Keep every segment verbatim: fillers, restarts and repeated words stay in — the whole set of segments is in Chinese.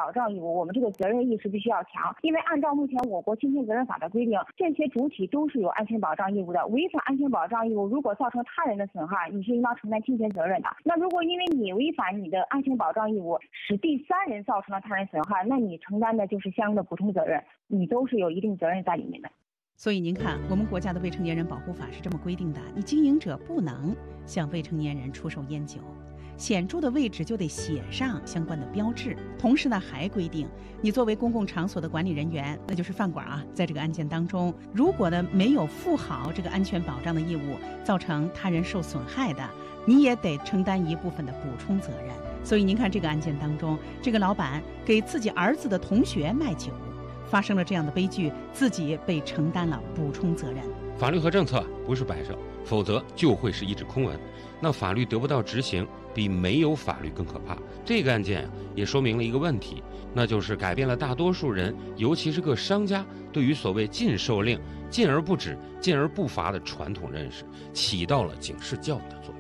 保障义务，我们这个责任意识必须要强。因为按照目前我国侵权责任法的规定，这些主体都是有安全保障义务的。违反安全保障义务，如果造成他人的损害，你是应当承担侵权责任的。那如果因为你违反你的安全保障义务，使第三人造成了他人损害，那你承担的就是相应的补充责任，你都是有一定责任在里面的。 所以您看，我们国家的未成年人保护法是这么规定的，你经营者不能向未成年人出售烟酒，显著的位置就得写上相关的标志。同时呢，还规定你作为公共场所的管理人员，那就是饭馆啊，在这个案件当中，如果呢没有负好这个安全保障的义务，造成他人受损害的，你也得承担一部分的补充责任。所以您看这个案件当中，这个老板给自己儿子的同学卖酒，发生了这样的悲剧，自己被承担了补充责任。 法律和政策不是摆设，否则就会是一纸空文。那法律得不到执行，比没有法律更可怕。这个案件啊，也说明了一个问题，那就是改变了大多数人，尤其是各商家对于所谓禁售令、禁而不止、禁而不罚的传统认识，起到了警示教育的作用。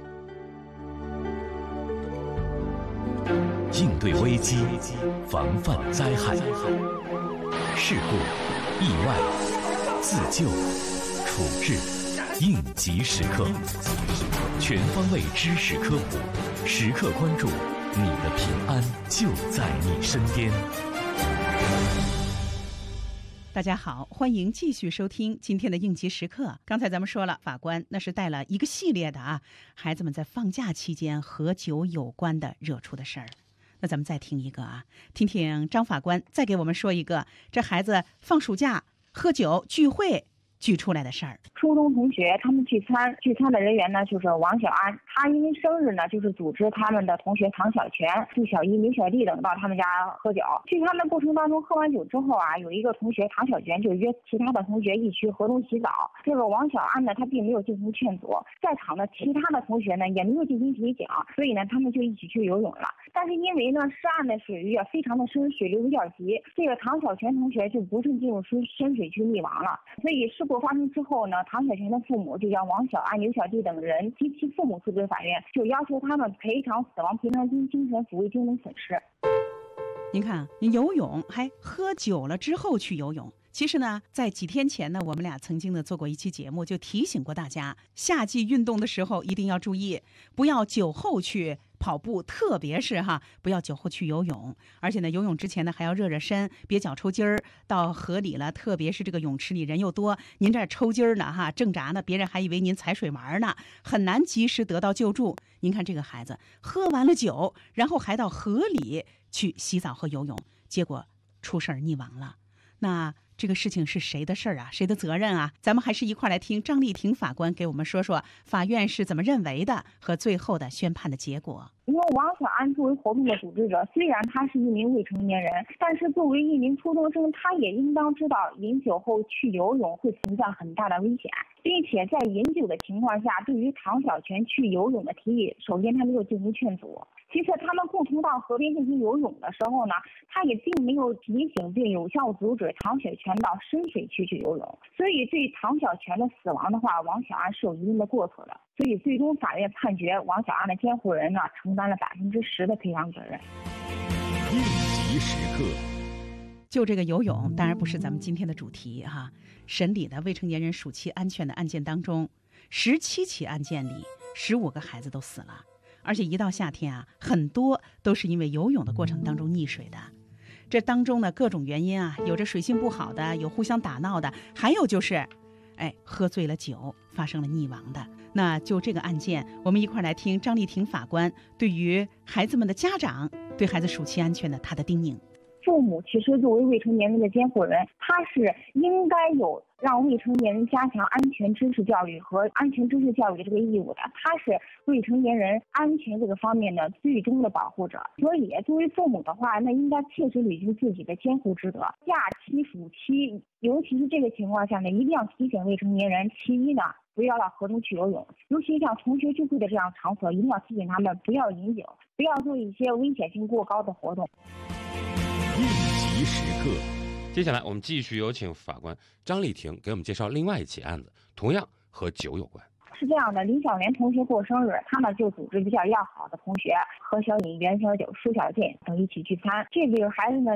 应对危机，防范灾害，事故、意外、自救、处置，应急时刻，全方位知识科普，时刻关注，你的平安就在你身边。 大家好，欢迎继续收听今天的应急时刻。刚才咱们说了，法官那是带了一个系列的啊，孩子们在放假期间和酒有关的惹出的事儿。那咱们再听一个啊，听听张法官再给我们说一个这孩子放暑假喝酒聚会聚出来的事儿。 初中同学他们聚餐，聚餐的人员呢就是王小安，他因为生日呢，就是组织他们的同学唐小泉、杜小一、刘小弟等到他们家喝酒。聚餐的过程当中，喝完酒之后啊，有一个同学唐小泉就约其他的同学一起河中洗澡。这个王小安呢，他并没有进行劝阻，在场的其他的同学呢也没有进行提醒，所以呢，他们就一起去游泳了。但是因为呢，涉案的水域啊非常的深，水流比较急，这个唐小泉同学就不慎进入深深水区溺亡了。所以事故发生之后呢，唐小泉的父母就将王小安、刘小弟等人及其父母诉至法院，就要求他们赔偿死亡赔偿金、精神抚慰金等损失。 您看啊，你游泳还喝酒了之后去游泳。其实呢，在几天前呢，我们俩曾经呢做过一期节目，就提醒过大家，夏季运动的时候一定要注意，不要酒后去跑步，特别是哈，不要酒后去游泳。而且呢，游泳之前呢还要热热身，别脚抽筋儿。到河里了，特别是这个泳池里人又多，您这儿抽筋儿呢哈，挣扎呢，别人还以为您踩水玩呢，很难及时得到救助。您看这个孩子喝完了酒，然后还到河里去洗澡和游泳，结果出事儿溺亡了。那这个事情是谁的事儿啊？谁的责任啊？咱们还是一块来听张丽婷法官给我们说说法院是怎么认为的和最后的宣判的结果。 因为王小安作为活动的组织者，虽然他是一名未成年人，但是作为一名初中生，他也应当知道饮酒后去游泳会存在很大的危险，并且在饮酒的情况下，对于唐小泉去游泳的提议，首先他没有进行劝阻，其次他们共同到河边进行游泳的时候呢，他也并没有提醒并有效阻止唐小泉到深水区去游泳，所以对唐小泉的死亡的话，王小安是有一定的过错的，所以最终法院判决王小安的监护人呢承担了百分之十的赔偿责任。 应急时刻， 就这个游泳当然不是咱们今天的主题哈。审理的未成年人暑期安全的案件当中，十七起案件里十五个孩子都死了，而且一到夏天啊，很多都是因为游泳的过程当中溺水的。这当中呢，各种原因啊，有着水性不好的，有互相打闹的，还有就是哎，喝醉了酒发生了溺亡的。那就这个案件，我们一块来听张丽婷法官对于孩子们的家长对孩子暑期安全的他的叮咛。 父母其实作为未成年人的监护人，他是应该有让未成年人加强安全知识教育和安全知识教育的这个义务的，他是未成年人安全这个方面的最终的保护者。所以作为父母的话，那应该切实履行自己的监护职责。假期、暑期，尤其是这个情况下呢，一定要提醒未成年人，其一呢，不要到河中去游泳，尤其像同学聚会的这样场所，一定要提醒他们不要饮酒，不要做一些危险性过高的活动。 应急时刻， 接下来我们继续有请法官张丽婷给我们介绍另外一起案子，同样和酒有关。 是这样的，李小莲同学过生日，他们就组织比较要好的同学何小颖、袁小九、舒小健等一起聚餐。这个孩子呢